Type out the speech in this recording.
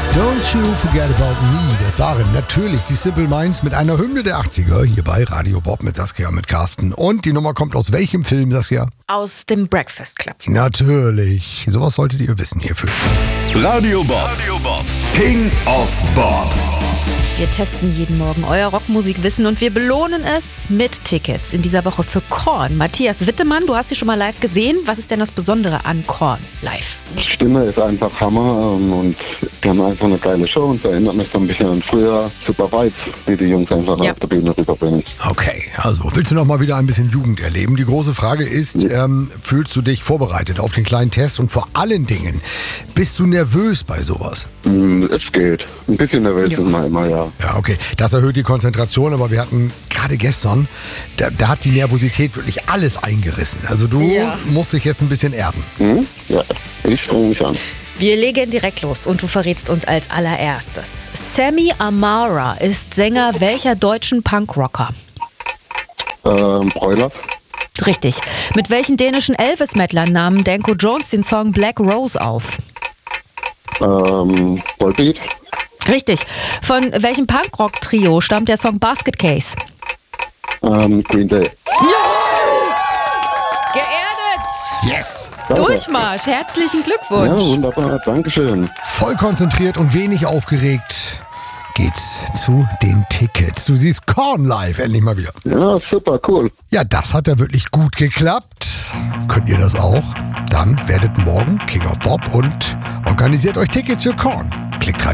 Don't You Forget About Me, das waren natürlich die Simple Minds mit einer Hymne der 80er hier bei Radio Bob mit Saskia und mit Carsten. Und die Nummer kommt aus welchem Film, Saskia? Aus dem Breakfast Club. Natürlich, sowas solltet ihr wissen hierfür. Radio Bob, King of Bob. Wir testen jeden Morgen euer Rockmusikwissen und wir belohnen es mit Tickets. In dieser Woche für Korn. Matthias Wittemann, du hast sie schon mal live gesehen. Was ist denn das Besondere an Korn live? Die Stimme ist einfach Hammer und die haben einfach eine geile Show und es erinnert mich so ein bisschen an früher. Super Vibes, die die Jungs einfach auf der Bühne rüberbringen. Okay, also willst du noch mal wieder ein bisschen Jugend erleben? Die große Frage ist, fühlst du dich vorbereitet auf den kleinen Test und vor allen Dingen, bist du nervös bei sowas? Es geht. Ein bisschen nervös ist man immer, ja. Ja, okay. Das erhöht die Konzentration, aber wir hatten gerade gestern, da hat die Nervosität wirklich alles eingerissen. Also du musst dich jetzt ein bisschen erden. Ja, ich streng mich an. Wir legen direkt los und du verrätst uns als allererstes. Sammy Amara ist Sänger welcher deutschen Punkrocker? Broilers. Richtig. Mit welchen dänischen Elvis-Mettlern nahm Danko Jones den Song Black Rose auf? Volbeat. Richtig. Von welchem Punkrock-Trio stammt der Song Basket Case? Green Day. Geerdet! Yes! Durchmarsch, herzlichen Glückwunsch. Ja, wunderbar, Dankeschön. Voll konzentriert und wenig aufgeregt geht's zu den Tickets. Du siehst Korn live endlich mal wieder. Ja, super, cool. Ja, das hat ja wirklich gut geklappt. Könnt ihr das auch? Dann werdet morgen King of Bob und organisiert euch Tickets für Korn. Klickt rein.